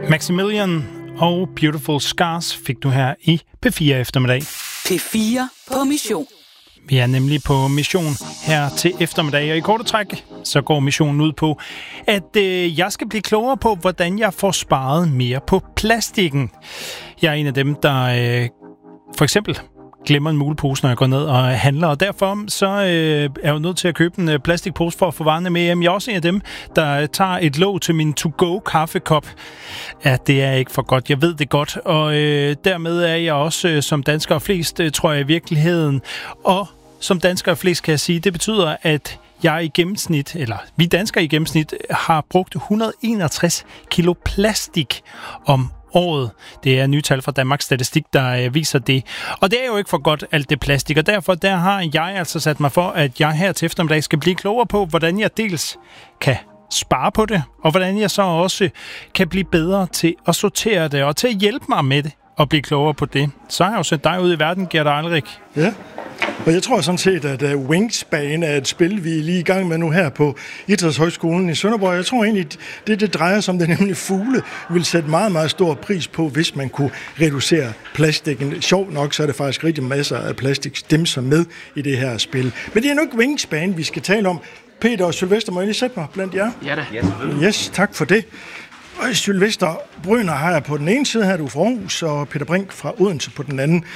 Maximilian og Beautiful Scars fik du her i P4 eftermiddag. P4 på mission. Vi er nemlig på mission her til eftermiddag, og i korte træk, så går missionen ud på, at jeg skal blive klogere på, hvordan jeg får sparet mere på plastikken. Jeg er en af dem, der for eksempel glemmer en mulepose, når jeg går ned og handler, og derfor så er jeg jo nødt til at købe en plastikpose for at få varerne med hjem. Jeg er også en af dem, der tager et låg til min to-go kaffekop. Ja, det er ikke for godt. Jeg ved det godt, og dermed er jeg også som danskere flest, tror jeg i virkeligheden. Og som danskere flest kan jeg sige, det betyder, at jeg i gennemsnit, eller vi danskere i gennemsnit, har brugt 161 kilo plastik om året. Det er nye tal fra Danmarks Statistik, der viser det. Og det er jo ikke for godt, alt det plastik, og derfor der har jeg altså sat mig for, at jeg her til eftermiddag skal blive klogere på, hvordan jeg dels kan spare på det, og hvordan jeg så også kan blive bedre til at sortere det, og til at hjælpe mig med det, og blive klogere på det. Så har jeg jo sendt dig ud i verden, Gert Eilrik. Ja, og jeg tror sådan set, at Wingspan er et spil, vi er lige i gang med nu her på Idrætshøjskolen i Sønderborg. Jeg tror egentlig, det drejer sig om, det nemlig fugle vil sætte meget, meget stor pris på, hvis man kunne reducere plastikken. Sjovt nok, så er det faktisk rigtig masser af plastikstæmser med i det her spil. Men det er nok Wingspan, vi skal tale om. Peter og Sylvester, må jeg lige sætte mig blandt jer? Ja da. Yes, tak for det. Og Sylvester Brøner har jeg på den ene side her, du fra Aarhus, og Peter Brink fra Odense på den anden.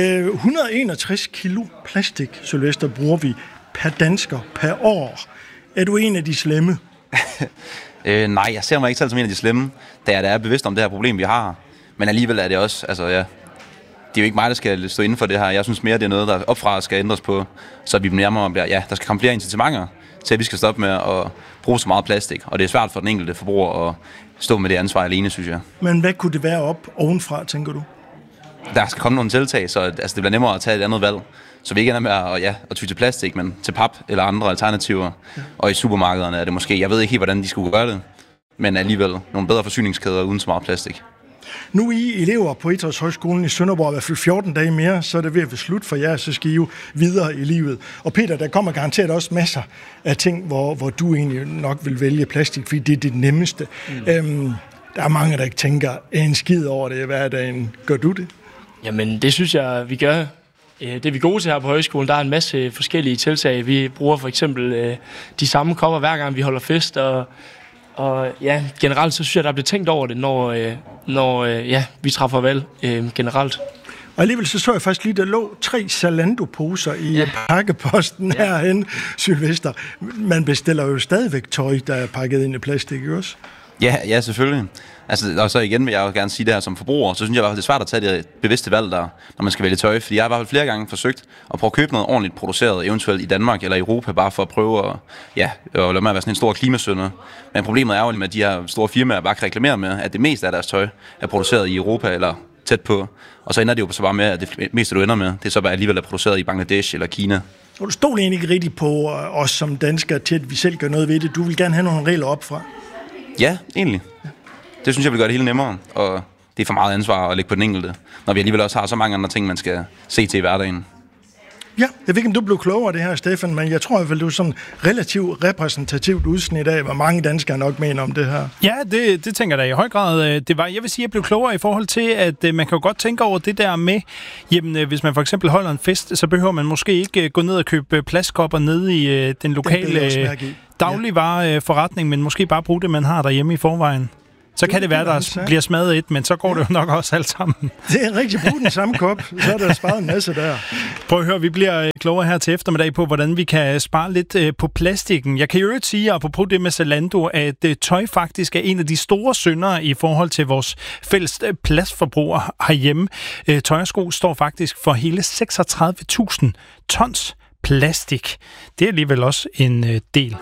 161 kilo plastik, Sylvester, bruger vi per dansker per år. Er du en af de slemme? Nej, jeg ser mig ikke selv som en af de slemme, da jeg er bevidst om det her problem, vi har. Men alligevel er det også, det er jo ikke mig, der skal stå inden for det her. Jeg synes mere, det er noget, der opfra skal ændres på, så vi nærmere bliver, der skal komme flere incitamenter til, at vi skal stoppe med at bruge så meget plastik. Og det er svært for den enkelte forbruger at stå med det ansvar alene, synes jeg. Men hvad kunne det være op ovenfra, tænker du? Der skal komme nogle tiltag, så det bliver nemmere at tage et andet valg. Så vi ikke ender med at ty til plastik, men til pap eller andre alternativer. Ja. Og i supermarkederne er det måske, jeg ved ikke helt, hvordan de skulle gøre det, men alligevel nogle bedre forsyningskæder uden så meget plastik. Nu er I elever på Idrætshøjskolen i Sønderborg, i hvert fald 14 dage mere, så er det ved at være slut for jer, så skal I jo videre i livet. Og Peter, der kommer garanteret også masser af ting, hvor du egentlig nok vil vælge plastik, fordi det er det nemmeste. Der er mange, der ikke tænker en skid over det i hverdagen. Gør du det? Jamen, det synes jeg, vi gør. Det er vi gode til her på højskolen. Der er en masse forskellige tiltag. Vi bruger for eksempel de samme kopper hver gang vi holder fest, og ja, generelt så synes jeg, der bliver tænkt over det, når vi træffer valg generelt. Og alligevel så jeg faktisk lige, der lå 3 Zalando-poser i pakkeposten herhen, Sylvester. Man bestiller jo stadigvæk tøj, der er pakket ind i plastik, ikke også? Ja, selvfølgelig. Og så igen vil jeg jo gerne sige det her som forbruger, så synes jeg, at det er svært at tage det bevidste valg der, når man skal vælge tøj. Fordi jeg har i hvert fald flere gange forsøgt at prøve at købe noget ordentligt produceret, eventuelt i Danmark eller Europa, bare for at prøve at lade mig være sådan en stor klimasynder. Men problemet er jo med, at de her store firmaer bare kan reklamere med, at det meste af deres tøj er produceret i Europa eller tæt på. Og så ender det jo så bare med, at det meste, du ender med, det er så bare alligevel er produceret i Bangladesh eller Kina. Og du stod egentlig ikke rigtig på os som danskere til, at vi selv gør noget ved det. Du vil gerne have nogle regler op fra. Ja, egentlig. Det synes jeg vil gøre det hele nemmere, og det er for meget ansvar at lægge på den enkelte, når vi alligevel også har så mange andre ting, man skal se til i hverdagen. Ja, jeg ved ikke, om du blev klogere af det her, Stefan, men jeg tror i hvert fald, du er sådan relativt repræsentativt udsnit af, hvor mange danskere nok mener om det her. Ja, det tænker jeg da i høj grad. Jeg vil sige, at jeg blev klogere i forhold til, at man kan jo godt tænke over det der med, jamen, hvis man for eksempel holder en fest, så behøver man måske ikke gå ned og købe plastkopper nede i den lokale dagligvareforretning, men måske bare bruge det, man har derhjemme i forvejen. Så kan det være, der bliver smadret et, men så går det jo nok også alt sammen. Det er rigtig bruge den samme kop, så er der sparet en masse der. Prøv at høre, vi bliver klogere her til eftermiddag på, hvordan vi kan spare lidt på plastikken. Jeg kan jo ikke sige, apropos det med Zalando, at tøj faktisk er en af de store syndere i forhold til vores fælles plastforbrug herhjemme. Tøj og sko står faktisk for hele 36.000 tons plastik. Det er alligevel også en del.